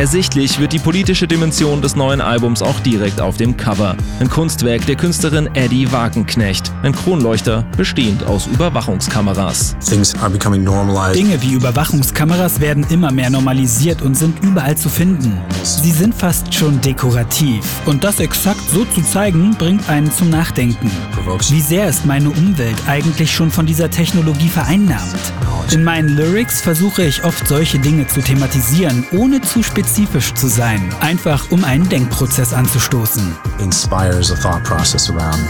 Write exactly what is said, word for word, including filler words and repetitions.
Ersichtlich wird die politische Dimension des neuen Albums auch direkt auf dem Cover. Ein Kunstwerk der Künstlerin Eddie Wagenknecht. Ein Kronleuchter, bestehend aus Überwachungskameras. Dinge wie Überwachungskameras werden immer mehr normalisiert und sind überall zu finden. Sie sind fast schon dekorativ. Und das exakt so zu zeigen, bringt einen zum Nachdenken. Wie sehr ist meine Umwelt eigentlich schon von dieser Technologie vereinnahmt? In meinen Lyrics versuche ich oft solche Dinge zu thematisieren, ohne zu spezifisch zu sein. Einfach um einen Denkprozess anzustoßen. Inspires a thought process around